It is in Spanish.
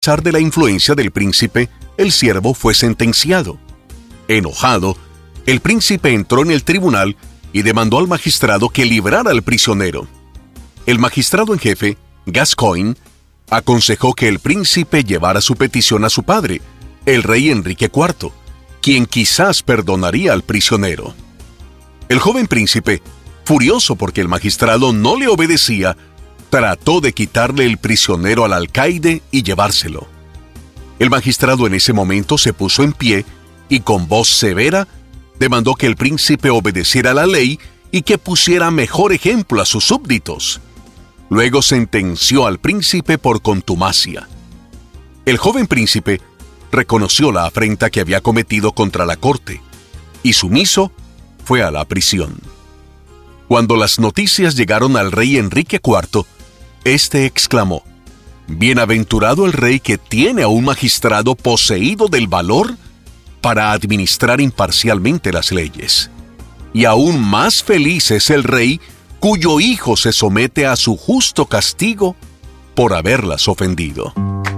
pesar de la influencia del príncipe, el siervo fue sentenciado. Enojado, el príncipe entró en el tribunal y demandó al magistrado que librara al prisionero. El magistrado en jefe, Gascoigne, aconsejó que el príncipe llevara su petición a su padre, el rey Enrique IV, quien quizás perdonaría al prisionero. El joven príncipe, furioso porque el magistrado no le obedecía, trató de quitarle el prisionero al alcaide y llevárselo. El magistrado en ese momento se puso en pie y con voz severa demandó que el príncipe obedeciera la ley y que pusiera mejor ejemplo a sus súbditos. Luego sentenció al príncipe por contumacia. El joven príncipe reconoció la afrenta que había cometido contra la corte y sumiso fue a la prisión. Cuando las noticias llegaron al rey Enrique IV, éste exclamó: «Bienaventurado el rey que tiene a un magistrado poseído del valor para administrar imparcialmente las leyes. Y aún más feliz es el rey cuyo hijo se somete a su justo castigo por haberlas ofendido».